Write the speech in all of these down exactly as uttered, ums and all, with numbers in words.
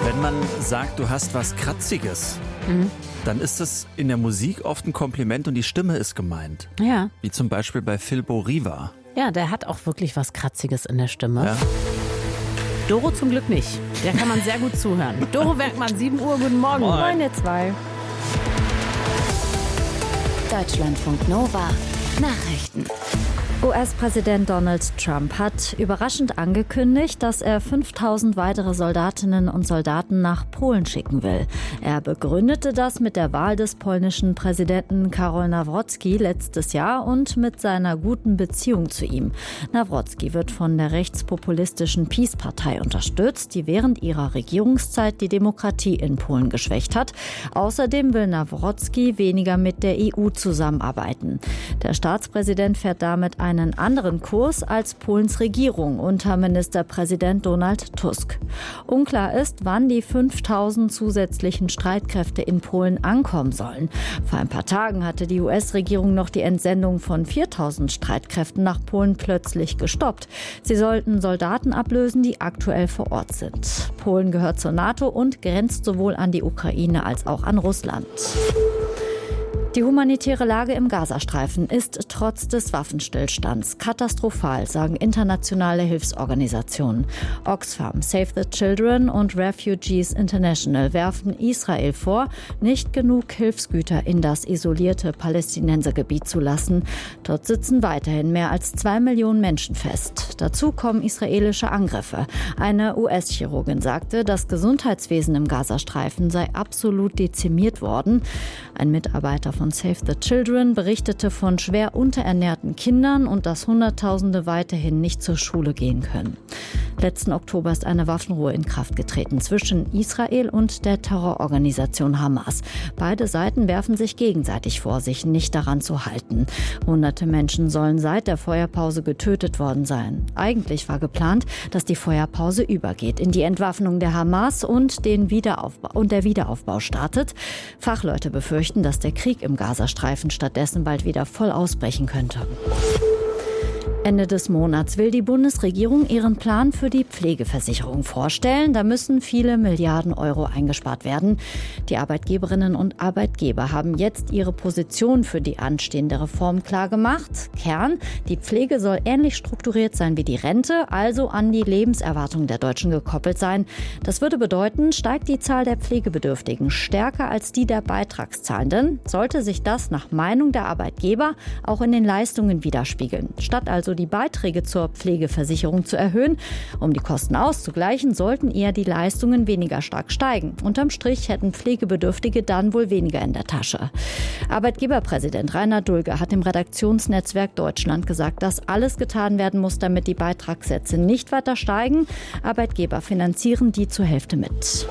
Wenn man sagt, du hast was Kratziges, Mhm. dann ist das in der Musik oft ein Kompliment und die Stimme ist gemeint. Ja. Wie zum Beispiel bei Filbo Riva. Ja, der hat auch wirklich was Kratziges in der Stimme. Ja. Doro zum Glück nicht. Der kann man sehr gut zuhören. Doro Werkmann, sieben Uhr, guten Morgen. Moin. Moin, ihr zwei. Deutschlandfunk Nova Nachrichten. U S-Präsident Donald Trump hat überraschend angekündigt, dass er fünftausend weitere Soldatinnen und Soldaten nach Polen schicken will. Er begründete das mit der Wahl des polnischen Präsidenten Karol Nawrocki letztes Jahr und mit seiner guten Beziehung zu ihm. Nawrocki wird von der rechtspopulistischen PiS-Partei unterstützt, die während ihrer Regierungszeit die Demokratie in Polen geschwächt hat. Außerdem will Nawrocki weniger mit der E U zusammenarbeiten. Der Staatspräsident fährt damit ein einen anderen Kurs als Polens Regierung unter Ministerpräsident Donald Tusk. Unklar ist, wann die fünftausend zusätzlichen Streitkräfte in Polen ankommen sollen. Vor ein paar Tagen hatte die U S-Regierung noch die Entsendung von viertausend Streitkräften nach Polen plötzlich gestoppt. Sie sollten Soldaten ablösen, die aktuell vor Ort sind. Polen gehört zur NATO und grenzt sowohl an die Ukraine als auch an Russland. Die humanitäre Lage im Gazastreifen ist trotz des Waffenstillstands katastrophal, sagen internationale Hilfsorganisationen. Oxfam, Save the Children und Refugees International werfen Israel vor, nicht genug Hilfsgüter in das isolierte Palästinensergebiet zu lassen. Dort sitzen weiterhin mehr als zwei Millionen Menschen fest. Dazu kommen israelische Angriffe. Eine U S-Chirurgin sagte, das Gesundheitswesen im Gazastreifen sei absolut dezimiert worden. Ein Mitarbeiter von Save the Children berichtete von schwer unterernährten Kindern und dass Hunderttausende weiterhin nicht zur Schule gehen können. Letzten Oktober ist eine Waffenruhe in Kraft getreten zwischen Israel und der Terrororganisation Hamas. Beide Seiten werfen sich gegenseitig vor, sich nicht daran zu halten. Hunderte Menschen sollen seit der Feuerpause getötet worden sein. Eigentlich war geplant, dass die Feuerpause übergeht in die Entwaffnung der Hamas und den Wiederaufbau und der Wiederaufbau startet. Fachleute befürchten, dass der Krieg im Gazastreifen stattdessen bald wieder voll ausbrechen könnte. Ende des Monats will die Bundesregierung ihren Plan für die Pflegeversicherung vorstellen. Da müssen viele Milliarden Euro eingespart werden. Die Arbeitgeberinnen und Arbeitgeber haben jetzt ihre Position für die anstehende Reform klargemacht. Kern: Die Pflege soll ähnlich strukturiert sein wie die Rente, also an die Lebenserwartung der Deutschen gekoppelt sein. Das würde bedeuten, steigt die Zahl der Pflegebedürftigen stärker als die der Beitragszahlenden, sollte sich das nach Meinung der Arbeitgeber auch in den Leistungen widerspiegeln. Statt also die Beiträge zur Pflegeversicherung zu erhöhen, um die Kosten auszugleichen, sollten eher die Leistungen weniger stark steigen. Unterm Strich hätten Pflegebedürftige dann wohl weniger in der Tasche. Arbeitgeberpräsident Rainer Dulge hat im Redaktionsnetzwerk Deutschland gesagt, dass alles getan werden muss, damit die Beitragssätze nicht weiter steigen. Arbeitgeber finanzieren die zur Hälfte mit.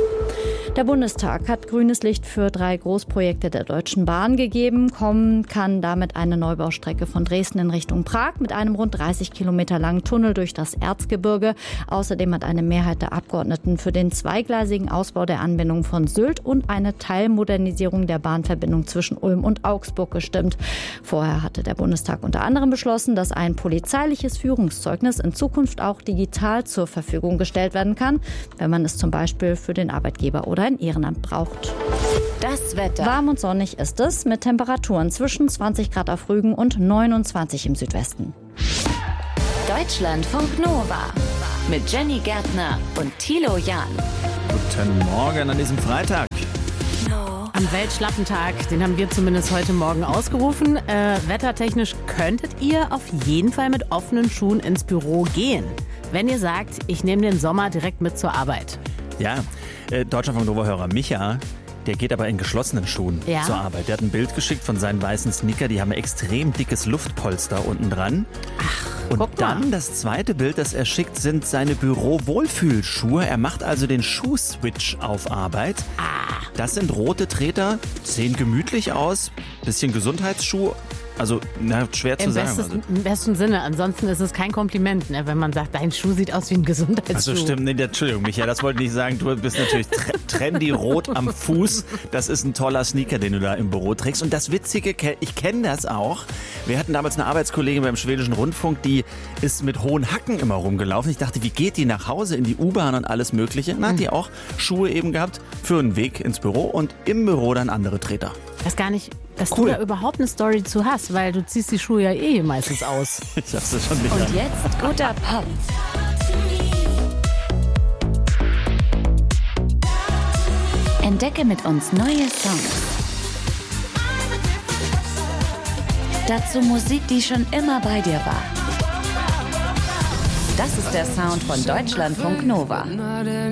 Der Bundestag hat grünes Licht für drei Großprojekte der Deutschen Bahn gegeben. Kommen kann damit eine Neubaustrecke von Dresden in Richtung Prag mit einem rund dreißig Kilometer langen Tunnel durch das Erzgebirge. Außerdem hat eine Mehrheit der Abgeordneten für den zweigleisigen Ausbau der Anbindung von Sylt und eine Teilmodernisierung der Bahnverbindung zwischen Ulm und Augsburg gestimmt. Vorher hatte der Bundestag unter anderem beschlossen, dass ein polizeiliches Führungszeugnis in Zukunft auch digital zur Verfügung gestellt werden kann, wenn man es zum Beispiel für den Arbeitgeber oder ein Ehrenamt braucht. Das Wetter. Warm und sonnig ist es mit Temperaturen zwischen zwanzig Grad auf Rügen und neunundzwanzig im Südwesten. Deutschlandfunk Nova mit Jenny Gärtner und Thilo Jahn. Guten Morgen an diesem Freitag. Am Weltschlappentag, den haben wir zumindest heute Morgen ausgerufen. Äh, wettertechnisch könntet ihr auf jeden Fall mit offenen Schuhen ins Büro gehen, wenn ihr sagt, ich nehme den Sommer direkt mit zur Arbeit. Ja, äh, Deutschlandfunk Nova-Hörer Micha, der geht aber in geschlossenen Schuhen Ja? zur Arbeit. Der hat ein Bild geschickt von seinen weißen Sneaker, die haben ein extrem dickes Luftpolster unten dran. Ach, Und guck dann mal. das zweite Bild, das er schickt, sind seine Büro-Wohlfühlschuhe. Er macht also den Schuhswitch auf Arbeit. Ah. Das sind rote Treter, sehen gemütlich aus, bisschen Gesundheitsschuh Also, na, schwer zu Im, sagen. bestes, Also. Im besten Sinne. Ansonsten ist es kein Kompliment, ne, wenn man sagt, dein Schuh sieht aus wie ein Gesundheitsschuh. Also stimmt, nee, Entschuldigung, Michael, das wollte ich nicht sagen. Du bist natürlich tre- trendy rot am Fuß. Das ist ein toller Sneaker, den du da im Büro trägst. Und das Witzige, ich kenne das auch. Wir hatten damals eine Arbeitskollegin beim Schwedischen Rundfunk, die ist mit hohen Hacken immer rumgelaufen. Ich dachte, wie geht die nach Hause in die U-Bahn und alles Mögliche? Dann hat die auch Schuhe eben gehabt für einen Weg ins Büro und im Büro dann andere Treter. Ich weiß gar nicht, dass Cool. du da überhaupt eine Story zu hast, weil du ziehst die Schuhe ja eh meistens aus. Ich hab's das schon nicht Und an. jetzt guter Pop. Entdecke mit uns neue Songs. Dazu Musik, die schon immer bei dir war. Das ist der Sound von Deutschlandfunk Nova.